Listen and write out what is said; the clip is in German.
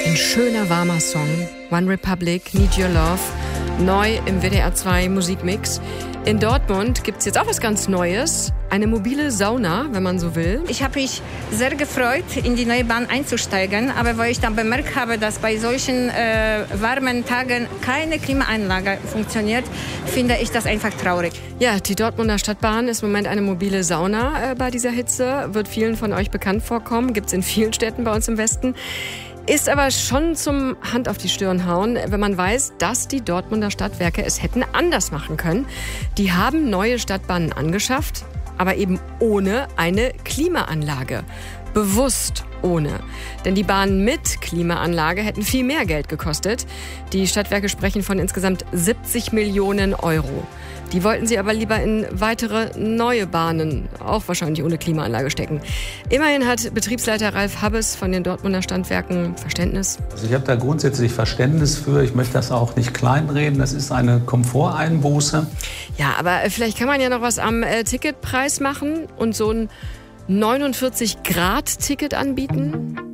Ein schöner, warmer Song. One Republic, Need Your Love. Neu im WDR 2 Musikmix. In Dortmund gibt es jetzt auch was ganz Neues. Eine mobile Sauna, wenn man so will. Ich habe mich sehr gefreut, in die neue Bahn einzusteigen. Aber weil ich dann bemerkt habe, dass bei solchen warmen Tagen keine Klimaanlage funktioniert, finde ich das einfach traurig. Ja, die Dortmunder Stadtbahn ist im Moment eine mobile Sauna bei dieser Hitze. Wird vielen von euch bekannt vorkommen. Gibt es in vielen Städten bei uns im Westen. Ist aber schon zum Hand auf die Stirn hauen, wenn man weiß, dass die Dortmunder Stadtwerke es hätten anders machen können. Die haben neue Stadtbahnen angeschafft, aber eben ohne eine Klimaanlage. Bewusst ohne. Denn die Bahnen mit Klimaanlage hätten viel mehr Geld gekostet. Die Stadtwerke sprechen von insgesamt 70 Millionen Euro. Die wollten sie aber lieber in weitere neue Bahnen, auch wahrscheinlich ohne Klimaanlage, stecken. Immerhin hat Betriebsleiter Ralf Habbes von den Dortmunder Stadtwerken Verständnis. Also ich habe da grundsätzlich Verständnis für. Ich möchte das auch nicht kleinreden. Das ist eine Komforteinbuße. Ja, aber vielleicht kann man ja noch was am Ticketpreis machen und so ein 49-Grad-Ticket anbieten.